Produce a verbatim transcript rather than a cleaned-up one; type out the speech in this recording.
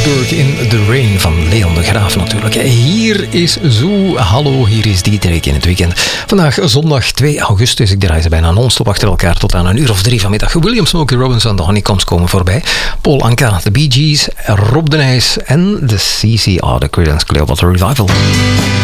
Salzburg in The Rain van Leon de Graaf natuurlijk. Hier is Zoo. Hallo, hier is Dietrich in het weekend. Vandaag zondag twee augustus. Ik draai ze bijna non-stop achter elkaar tot aan een uur of drie vanmiddag. William Smokey Robinson, de Honeycombs komen voorbij. Paul Anka, de Bee Gees, Rob de Nijs en de C C R, de Creedence Clearwater Revival.